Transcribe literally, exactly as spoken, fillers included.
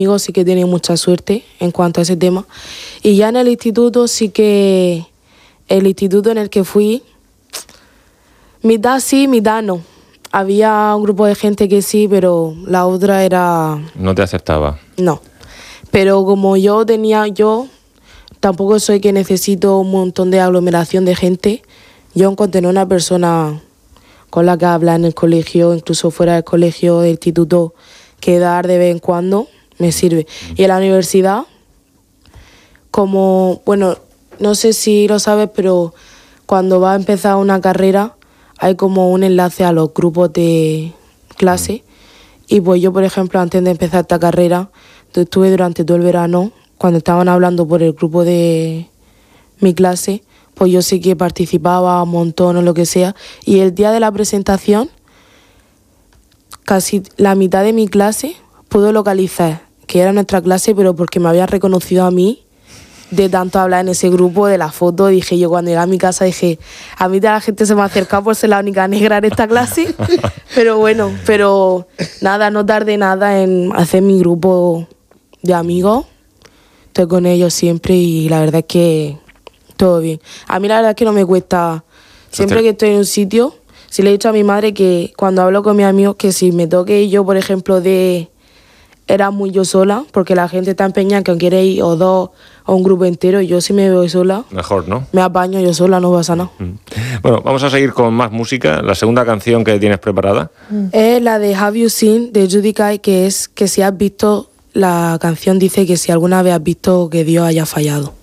amigos sí que he tenido mucha suerte en cuanto a ese tema. Y ya en el instituto sí que... El instituto en el que fui, mitad sí, mitad no. Había un grupo de gente que sí, pero la otra era... No te aceptaba. No. Pero como yo tenía... Yo tampoco soy que necesito un montón de aglomeración de gente. Yo encontré una persona con la que hablar en el colegio, incluso fuera del colegio, del instituto, quedar de vez en cuando, me sirve. Y en la universidad, como... bueno, no sé si lo sabes, pero cuando vas a empezar una carrera hay como un enlace a los grupos de clase. Y pues yo, por ejemplo, antes de empezar esta carrera, estuve durante todo el verano, cuando estaban hablando por el grupo de mi clase, pues yo sí que participaba un montón o lo que sea. Y el día de la presentación, casi la mitad de mi clase puedo localizar que era nuestra clase, pero porque me habían reconocido a mí de tanto hablar en ese grupo, de la foto. Dije yo, cuando llegué a mi casa, dije, a mí toda la gente se me ha acercado por ser la única negra en esta clase. Pero bueno, pero nada, no tardé nada en hacer mi grupo de amigos. Estoy con ellos siempre y la verdad es que todo bien. A mí la verdad es que no me cuesta, siempre que estoy en un sitio, si le he dicho a mi madre que cuando hablo con mis amigos, que si me toque yo, por ejemplo, de... Era muy yo sola, porque la gente está empeñada que quiere ir o dos o un grupo entero. Yo si me voy sola, mejor, ¿no? Me apaño yo sola, no pasa nada. Bueno, vamos a seguir con más música. La segunda canción que tienes preparada es la de Have You Seen, de Judy Kai, que es que si has visto, la canción dice que si alguna vez has visto que Dios haya fallado.